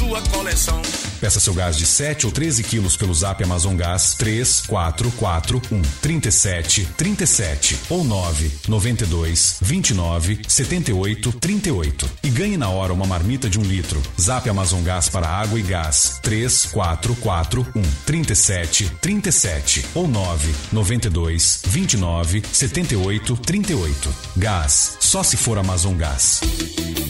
sua coleção. Peça seu gás de 7 ou 13 quilos pelo Zap Amazon Gás 3441 37 37 ou 992 29 78 38 e ganhe na hora uma marmita de 1 litro. Zap Amazon Gás para água e gás 3441 37 37 ou 992 29 78 38. Gás, só se for Amazon Gás.